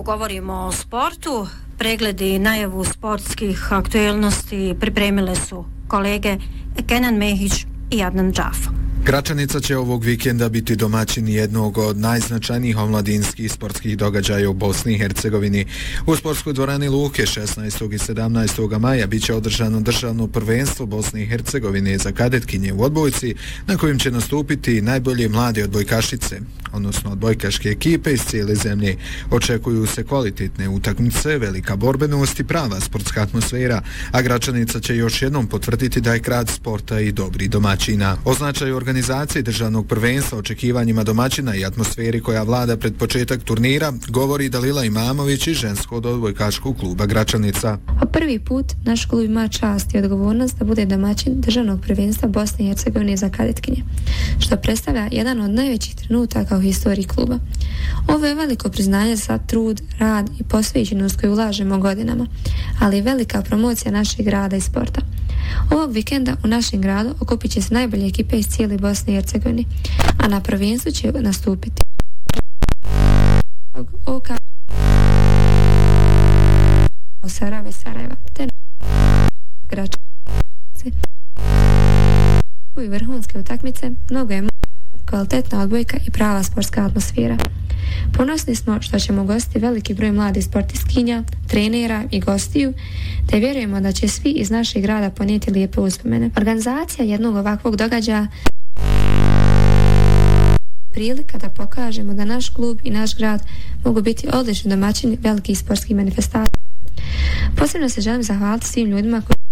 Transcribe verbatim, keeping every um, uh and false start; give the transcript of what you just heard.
Ako govorimo o sportu, pregledi najavu sportskih aktuelnosti pripremile su kolege Kenan Mehić i Adnan Džafo. Gračanica će ovog vikenda biti domaćin jednog od najznačajnijih omladinskih sportskih događaja u Bosni i Hercegovini. U sportskoj dvorani Luke šesnaestog i sedamnaestog maja biće održano državno prvenstvo Bosne i Hercegovine za kadetkinje u odbojci, na kojem će nastupiti najbolje mlade odbojkašice, odnosno odbojkaške ekipe iz cijele zemlje. Očekuju se kvalitetne utakmice, velika borbenost i prava sportska atmosfera, a Gračanica će još jednom potvrditi da je grad sporta i dobri domaćina. O značaju organizacije državnog prvenstva, očekivanjima domaćina i atmosferi koja vlada pred početak turnira govori Dalila Imamović iz ženskog odbojkaškog kluba Gračanica. A prvi put naš klub ima čast i odgovornost da bude domaćin državnog prvenstva Bosne i Hercegovine za kadetkinje, što predstavlja jedan od najvećih trenutaka u historiji kluba. Ovo je veliko priznanje za trud, rad i posvećenost koju ulažemo godinama, ali i velika promocija našeg grada i sporta. Ovog vikenda u našem gradu okupit će se najbolje ekipe iz cijele Bosne i Hercegovine, a na prvenstvu će nastupiti Oka Sarajeva i Sarajeva, te Gračanice. U vrhunske utakmice mnogo je kvalitetna odbojka i prava sportska atmosfera. Ponosni smo što ćemo gostiti veliki broj mladih sportistkinja, trenera i gostiju, te vjerujemo da će svi iz našeg grada ponijeti lijepe uspomene. Organizacija jednog ovakvog događaja prilika da pokažemo da naš klub i naš grad mogu biti odlični domaćini velikih sportskih manifestacija. Posebno se želim zahvaliti svim ljudima koji